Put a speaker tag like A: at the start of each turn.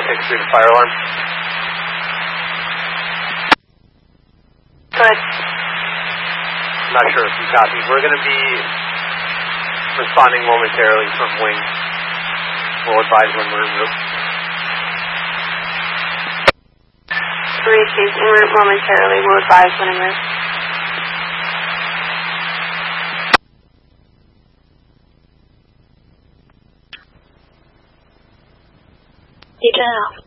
A: 6 through the fire alarm.
B: Good.
A: I'm not sure if you copy. We're going to be responding momentarily from wing. We'll advise when we're en route.
B: 3 she's en route momentarily. We'll advise when en route. You turn it off.